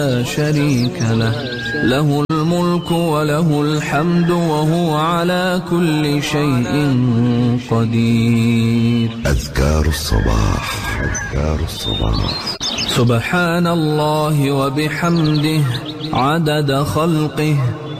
شريك له، له الملك وله الحمد وهو على كل شيء قدير. أذكار الصباح. سبحان الله وبحمده عدد خلقه